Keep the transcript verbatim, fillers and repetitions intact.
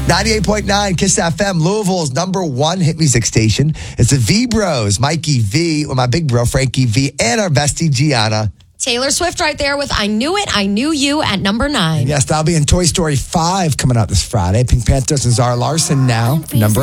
ninety-eight point nine Kiss F M, Louisville's number one hit music station. It's the V Bros, Mikey V, with my big bro, Frankie V, and our bestie, Gianna. Taylor Swift right there with I Knew It, I Knew You at number nine. Yes, that'll be in Toy Story five coming out this Friday. Pink Panthers and Zara Larson now, number